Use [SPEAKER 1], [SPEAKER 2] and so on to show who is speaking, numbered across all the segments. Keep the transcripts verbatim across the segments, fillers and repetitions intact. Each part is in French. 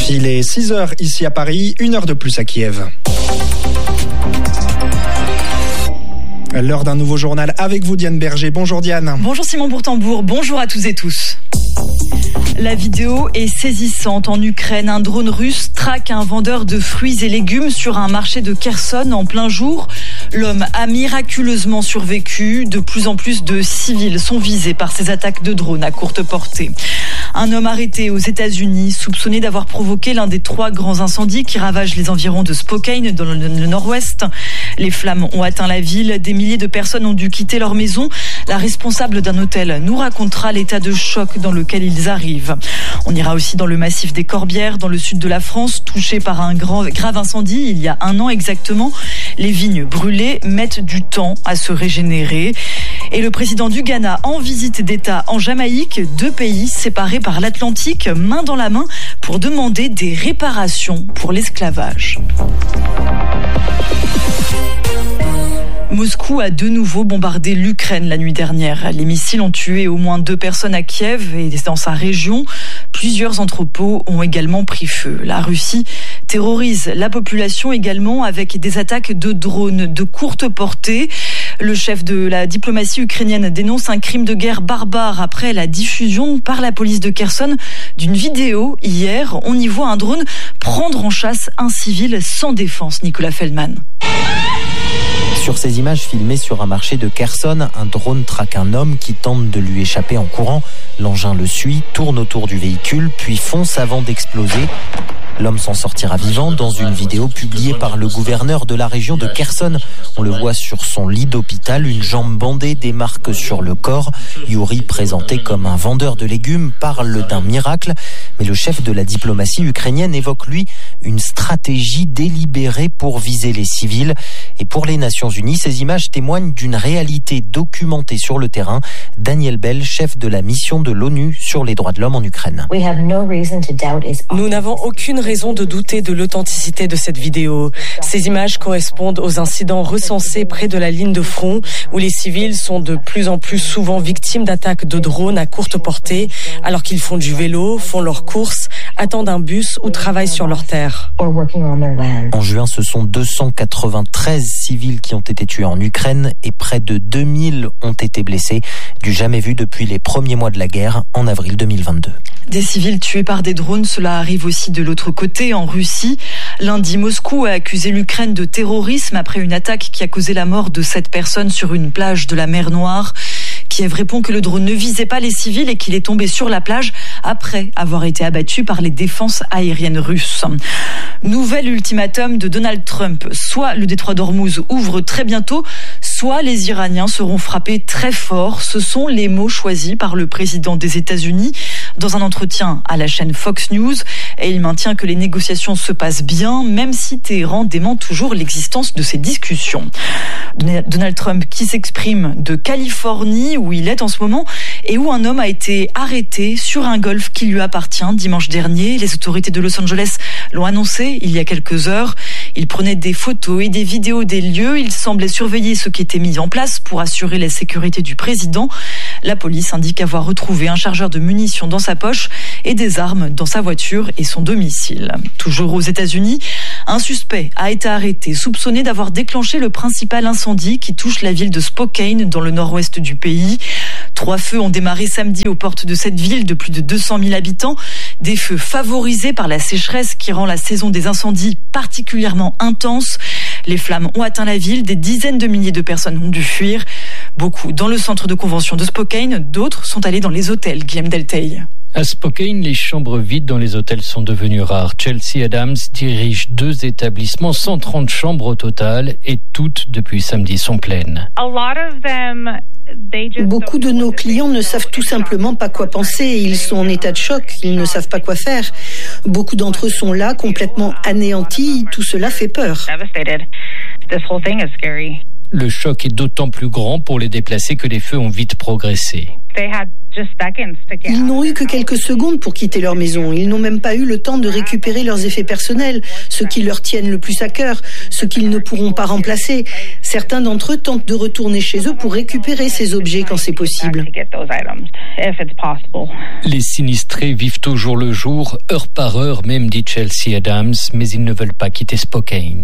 [SPEAKER 1] Il est six heures ici à Paris, une heure de plus à Kiev. L'heure d'un nouveau journal avec vous, Diane Berger. Bonjour Diane.
[SPEAKER 2] Bonjour Simon Bourtambour, bonjour à tous et tous. La vidéo est saisissante. En Ukraine, un drone russe traque un vendeur de fruits et légumes sur un marché de Kherson en plein jour. L'homme a miraculeusement survécu. De plus en plus de civils sont visés par ces attaques de drones à courte portée. Un homme arrêté aux États-Unis, soupçonné d'avoir provoqué l'un des trois grands incendies qui ravagent les environs de Spokane, dans le nord-ouest. Les flammes ont atteint la ville. Des milliers de personnes ont dû quitter leur maison. La responsable d'un hôtel nous racontera l'état de choc dans lequel ils arrivent. On ira aussi dans le massif des Corbières, dans le sud de la France, touché par un grand, grave incendie il y a un an exactement. Les vignes brûlées mettent du temps à se régénérer. Et le président du Ghana en visite d'État en Jamaïque, deux pays séparés par l'Atlantique, main dans la main, pour demander des réparations pour l'esclavage. Moscou a de nouveau bombardé l'Ukraine la nuit dernière. Les missiles ont tué au moins deux personnes à Kiev et dans sa région. Plusieurs entrepôts ont également pris feu. La Russie terrorise la population également avec des attaques de drones de courte portée. Le chef de la diplomatie ukrainienne dénonce un crime de guerre barbare après la diffusion par la police de Kherson d'une vidéo hier. On y voit un drone prendre en chasse un civil sans défense. Nicolas Feldman.
[SPEAKER 3] Sur ces images filmées sur un marché de Kherson, un drone traque un homme qui tente de lui échapper en courant. L'engin le suit, tourne autour du véhicule, puis fonce avant d'exploser. L'homme s'en sortira vivant dans une vidéo publiée par le gouverneur de la région de Kherson. On le voit sur son lit d'hôpital, une jambe bandée, des marques sur le corps. Yuri, présenté comme un vendeur de légumes, parle d'un miracle. Mais le chef de la diplomatie ukrainienne évoque, lui, une stratégie délibérée pour viser les civils. Et pour les Nations Unies, ces images témoignent d'une réalité documentée sur le terrain. Daniel Bell, chef de la mission de l'ONU sur les droits de l'homme en Ukraine.
[SPEAKER 4] Nous n'avons aucune raison de douter de l'authenticité de cette vidéo. Ces images correspondent aux incidents recensés près de la ligne de front, où les civils sont de plus en plus souvent victimes d'attaques de drones à courte portée, alors qu'ils font du vélo, font leurs courses, attendent un bus ou travaillent sur leur terre.
[SPEAKER 3] En juin, ce sont deux cent quatre-vingt-treize civils qui ont été tués en Ukraine et près de deux mille ont été blessés, du jamais vu depuis les premiers mois de la guerre en avril deux mille vingt-deux.
[SPEAKER 2] Des civils tués par des drones, cela arrive aussi de l'autre côté, en Russie. Lundi, Moscou a accusé l'Ukraine de terrorisme après une attaque qui a causé la mort de sept personnes sur une plage de la mer Noire. Kiev répond que le drone ne visait pas les civils et qu'il est tombé sur la plage après avoir été abattu par les défenses aériennes russes. Nouvel ultimatum de Donald Trump. Soit le détroit d'Ormuz ouvre très bientôt, soit les Iraniens seront frappés très fort. Ce sont les mots choisis par le président des États-Unis dans un entretien à la chaîne Fox News. Et il maintient que les négociations se passent bien, même si Téhéran dément toujours l'existence de ces discussions. Donald Trump qui s'exprime de Californie, où il est en ce moment, et où un homme a été arrêté sur un golf qui lui appartient dimanche dernier. Les autorités de Los Angeles l'ont annoncé il y a quelques heures. Il prenait des photos et des vidéos des lieux. Il semblait surveiller ce qui était mis en place pour assurer la sécurité du président. La police indique avoir retrouvé un chargeur de munitions dans sa poche et des armes dans sa voiture et son domicile. Toujours aux États-Unis, un suspect a été arrêté, soupçonné d'avoir déclenché le principal incendie qui touche la ville de Spokane dans le nord-ouest du pays. Trois feux ont démarré samedi aux portes de cette ville de plus de deux cent mille habitants. Des feux favorisés par la sécheresse qui rend la saison des incendies particulièrement intense. Les flammes ont atteint la ville, des dizaines de milliers de personnes ont dû fuir. Beaucoup dans le centre de convention de Spokane, d'autres sont allés dans les hôtels. Guillaume Delteil.
[SPEAKER 5] À Spokane, les chambres vides dans les hôtels sont devenues rares. Chelsea Adams dirige deux établissements, cent trente chambres au total, et toutes, depuis samedi, sont pleines.
[SPEAKER 6] Beaucoup de nos clients ne savent tout simplement pas quoi penser. Ils sont en état de choc, ils ne savent pas quoi faire. Beaucoup d'entre eux sont là, complètement anéantis. Tout cela fait peur.
[SPEAKER 5] Le choc est d'autant plus grand pour les déplacés que les feux ont vite progressé.
[SPEAKER 6] Ils n'ont eu que quelques secondes pour quitter leur maison. Ils n'ont même pas eu le temps de récupérer leurs effets personnels, ceux qui leur tiennent le plus à cœur, ceux qu'ils ne pourront pas remplacer. Certains d'entre eux tentent de retourner chez eux pour récupérer ces objets quand c'est possible.
[SPEAKER 5] Les sinistrés vivent au jour le jour, heure par heure même, dit Chelsea Adams, mais ils ne veulent pas quitter Spokane.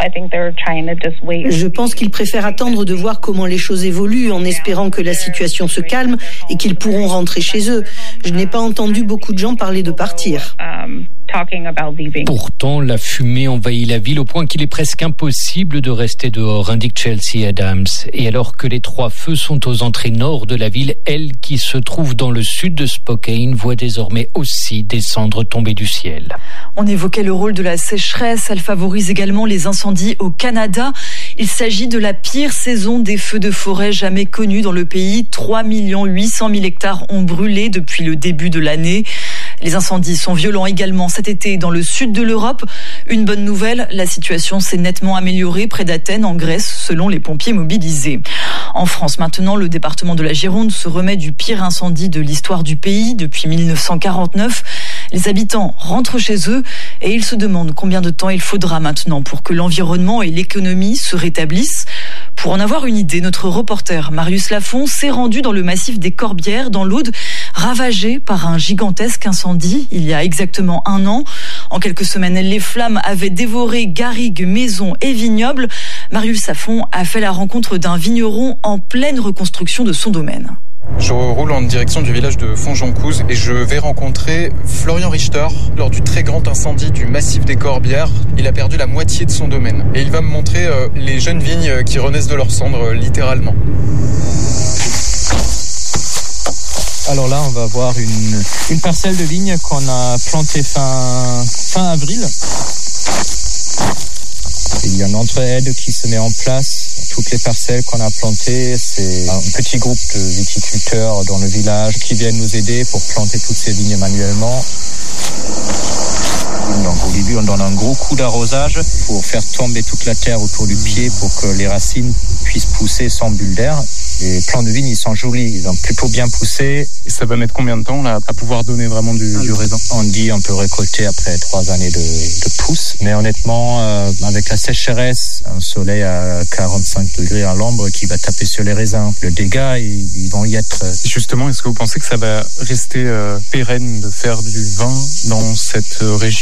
[SPEAKER 6] Je pense qu'ils préfèrent attendre de voir comment les choses évoluent en espérant que la situation se calme et qu'ils pourront rentrer chez eux. Je n'ai pas entendu beaucoup de gens parler de partir.
[SPEAKER 5] Pourtant, la fumée envahit la ville au point qu'il est presque impossible de rester dehors, indique Chelsea Adams. Et alors que les trois feux sont aux entrées nord de la ville, elle, qui se trouve dans le sud de Spokane, voit désormais aussi des cendres tomber du ciel.
[SPEAKER 2] On évoquait le rôle de la sécheresse. Elle favorise également les incendies au Canada. Il s'agit de la pire saison des feux de forêt jamais connue dans le pays. trois millions huit cent mille hectares ont brûlé depuis le début de l'année. Les incendies sont violents également cet été dans le sud de l'Europe. Une bonne nouvelle, la situation s'est nettement améliorée près d'Athènes, en Grèce, selon les pompiers mobilisés. En France, maintenant, le département de la Gironde se remet du pire incendie de l'histoire du pays depuis mille neuf cent quarante-neuf. Les habitants rentrent chez eux et ils se demandent combien de temps il faudra maintenant pour que l'environnement et l'économie se rétablissent. Pour en avoir une idée, notre reporter Marius Lafont s'est rendu dans le massif des Corbières, dans l'Aude, ravagé par un gigantesque incendie il y a exactement un an. En quelques semaines, les flammes avaient dévoré garrigues, maisons et vignobles. Marius Lafont a fait la rencontre d'un vigneron en pleine reconstruction de son domaine.
[SPEAKER 7] Je roule en direction du village de Fontjoncouze et je vais rencontrer Florian Richter. Lors du très grand incendie du massif des Corbières, il a perdu la moitié de son domaine. Et il va me montrer euh, les jeunes vignes qui renaissent de leurs cendres, euh, littéralement.
[SPEAKER 8] Alors là, on va voir une, une parcelle de vigne qu'on a plantée fin, fin avril. Il y a une entraide qui se met en place. Toutes les parcelles qu'on a plantées, c'est un petit groupe de viticulteurs dans le village qui viennent nous aider pour planter toutes ces vignes manuellement. Donc au début, on donne un gros coup d'arrosage pour faire tomber toute la terre autour du pied pour que les racines puissent pousser sans bulle d'air. Les plants de vigne, ils sont jolis, ils ont plutôt bien poussé.
[SPEAKER 7] Et ça va mettre combien de temps là, à pouvoir donner vraiment du, du raisin ?
[SPEAKER 8] On dit on peut récolter après trois années de, de pousses. Mais honnêtement, euh, avec la sécheresse, un soleil à quarante-cinq degrés à l'ombre qui va taper sur les raisins, le dégât, ils, ils vont y être.
[SPEAKER 7] Justement, est-ce que vous pensez que ça va rester euh, pérenne de faire du vin dans cette euh, région ?